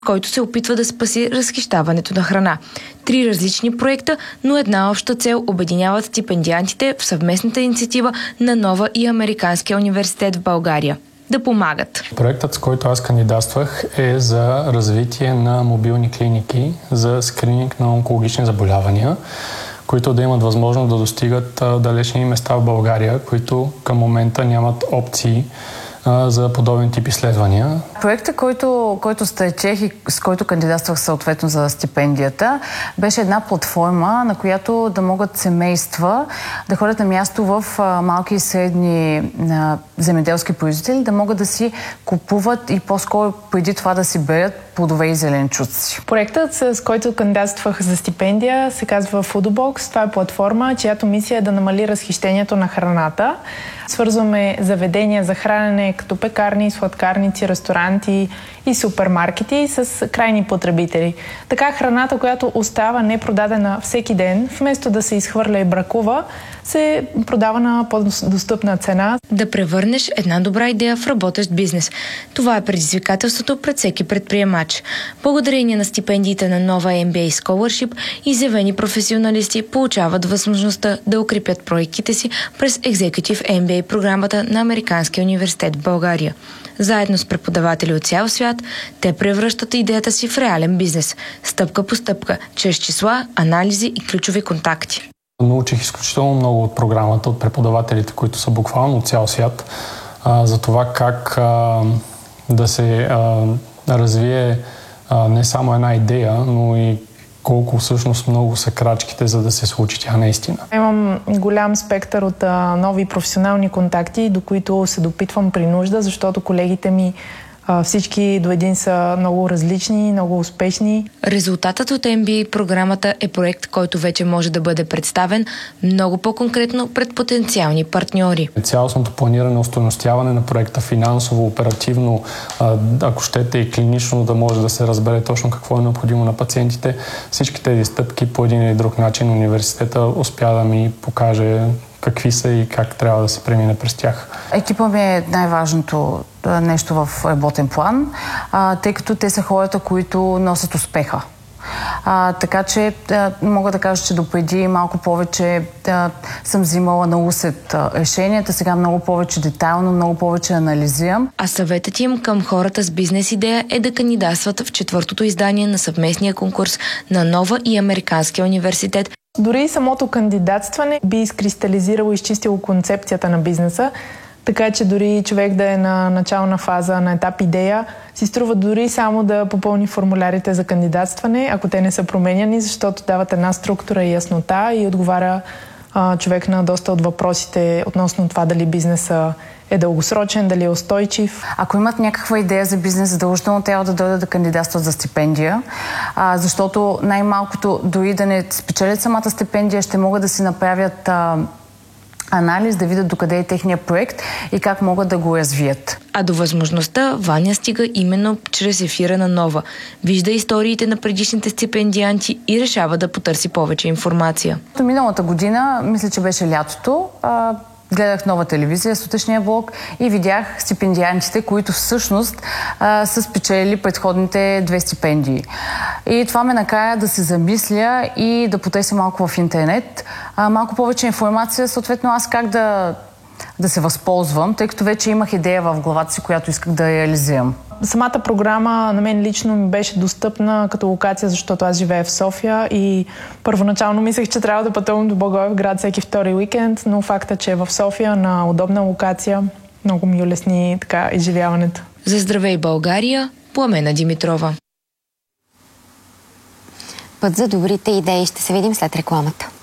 който се опитва да спаси разхищаването на храна. 3 различни проекта, но една обща цел обединяват стипендиантите в съвместната инициатива на Нова и Американския университет в България. Да помагат. Проектът, с който аз кандидатствах, е за развитие на мобилни клиники за скрининг на онкологични заболявания, които да имат възможност да достигат далечни места в България, които към момента нямат опции за подобен тип изследвания. Проектът, който стечех и с който кандидатствах съответно за стипендията, беше една платформа, на която да могат семейства да ходят на място в малки и средни земеделски производители, да могат да си купуват и по-скоро преди това да си берат плодове и зеленчуци. Проектът, с който кандидатствах за стипендия, се казва Foodbox. Това е платформа, чиято мисия е да намали разхищението на храната. Свързваме заведения за хранене като пекарни, сладкарници, ресторанти и супермаркети с крайни потребители. Така храната, която остава непродадена всеки ден, вместо да се изхвърля и бракува, се продава на по-достъпна цена. Да превърнеш една добра идея в работещ бизнес. Това е предизвикателството пред всеки предприемач. Благодарение на стипендиите на Нова MBA Scholarship, изявени професионалисти получават възможността да укрепят проектите си през Executive MBA програмата на Американския университет в България. Заедно с преподаватели от цял свят, те превръщат идеята си в реален бизнес, стъпка по стъпка, чрез числа, анализи и ключови контакти. Научих изключително много от програмата, от преподавателите, които са буквално от цял свят, за това как да се развие не само една идея, но и колко всъщност много са крачките, за да се случи тя наистина. Имам голям спектър от нови професионални контакти, до които се допитвам при нужда, защото колегите ми всички до един са много различни, много успешни. Резултатът от MBA програмата е проект, който вече може да бъде представен много по-конкретно пред потенциални партньори. Цялостното планиране, остойностяване на проекта финансово, оперативно, ако щете и клинично, да може да се разбере точно какво е необходимо на пациентите. Всички тези стъпки по един или друг начин университета успя да ми покаже какви са и как трябва да се премине през тях. Екипа ми е най-важното нещо в работен план, тъй като те са хората, които носят успеха. Така че мога да кажа, че допреди малко повече съм взимала на усет решенията, сега много повече детайлно, много повече анализирам. А съветът им към хората с бизнес идея е да кандидатстват в 4-то издание на съвместния конкурс на Нова и Американския университет. Дори самото кандидатстване би изкристализирало и изчистило концепцията на бизнеса, така че дори човек да е на начална фаза, на етап идея, си струва дори само да попълни формулярите за кандидатстване, ако те не са променяни, защото дават една структура и яснота и отговаря човек на доста от въпросите относно това дали бизнеса е дългосрочен, дали е устойчив. Ако имат някаква идея за бизнес, задължително трябва да дойдат да кандидатстват за стипендия, защото най-малкото, дори да не спечелят самата стипендия, ще могат да си направят анализ, да видят докъде е техния проект и как могат да го развият. А до възможността Ваня стига именно чрез ефира на Нова. Вижда историите на предишните стипендианти и решава да потърси повече информация. Миналата година, мисля, че беше лятото, гледах Нова телевизия, сутрешния блок и видях стипендиантите, които всъщност са спечелили предходните 2 стипендии. И това ме накара да се замисля и да потърся малко в интернет. Малко повече информация, съответно аз как да се възползвам, тъй като вече имах идея в главата си, която исках да реализирам. Самата програма на мен лично ми беше достъпна като локация, защото аз живея в София и първоначално мислех, че трябва да пътувам до Благоевград всеки втори уикенд, но факта, че е в София на удобна локация, много ми улесни така изживяването. За Здравей България, Пламена Димитрова. Път за добрите идеи. Ще се видим след рекламата.